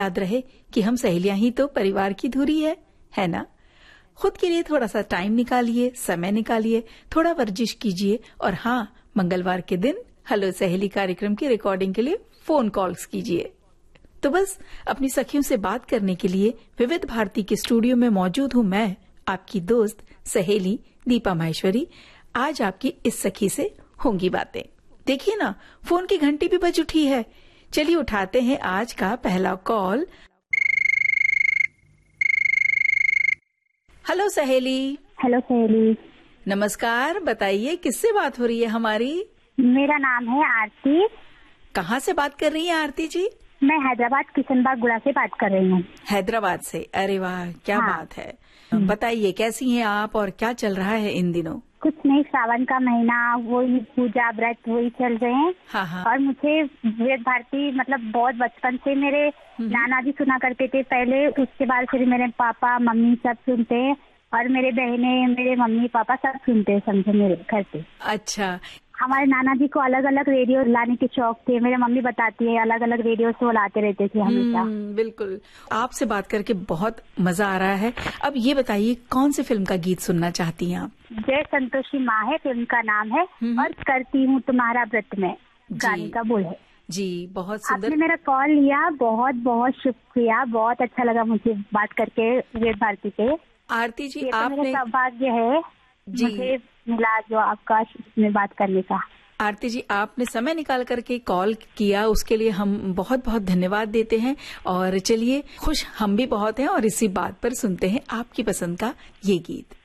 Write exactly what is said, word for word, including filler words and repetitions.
याद रहे कि हम सहेलियां ही तो परिवार की धुरी है, है ना? खुद के लिए थोड़ा सा टाइम निकालिए, समय निकालिए, थोड़ा वर्जिश कीजिए और हाँ, मंगलवार के दिन हेलो सहेली कार्यक्रम की रिकॉर्डिंग के लिए फोन कॉल्स कीजिए। तो बस अपनी सखियों से बात करने के लिए विविध भारती के स्टूडियो में मौजूद हूँ मैं, आपकी दोस्त सहेली दीपा माहेश्वरी। आज आपकी इस सखी से होंगी बातें। देखिए ना, फोन की घंटी भी बज उठी है। चलिए उठाते हैं आज का पहला कॉल। हेलो सहेली। हेलो सहेली। नमस्कार, बताइए किससे बात हो रही है हमारी? मेरा नाम है आरती। कहाँ से बात कर रही हैं आरती जी? मैं हैदराबाद किशनबाग गुड़ा से बात कर रही हूँ। हैदराबाद से? अरे वाह, क्या हाँ। बात है। बताइए कैसी हैं आप और क्या चल रहा है इन दिनों? कुछ नहीं, सावन का महीना, वही पूजा व्रत वही चल रहे हैं। हाँ हाँ। और मुझे विविध भारती मतलब बहुत बचपन से मेरे नाना जी सुना करते थे पहले, उसके बाद फिर मेरे पापा मम्मी सब सुनते हैं और मेरे बहनें मेरे मम्मी पापा सब सुनते हैं, समझे मेरे घर पे। अच्छा। हमारे नाना जी को अलग अलग रेडियो लाने के शौक थे। मेरे मम्मी बताती है अलग अलग रेडियो से वो लाते रहते थे हमेशा। बिल्कुल। आपसे बात करके बहुत मजा आ रहा है। अब ये बताइए कौन सी फिल्म का गीत सुनना चाहती हैं आप? जय संतोषी माँ है फिल्म का नाम है और करती हूँ तुम्हारा व्रत में गाने का बोल है। जी, बहुत सुंदर। आपने मेरा कॉल लिया, बहुत बहुत शुक्रिया। बहुत अच्छा लगा मुझे बात करके विविध भारती पे। आरती जी, ये तो आपने मेरा सौभाग्य है जी मुझे मिला जो आपका इसमें बात करने का। आरती जी, आपने समय निकाल करके कॉल किया, उसके लिए हम बहुत बहुत धन्यवाद देते हैं। और चलिए, खुश हम भी बहुत हैं और इसी बात पर सुनते हैं आपकी पसंद का ये गीत।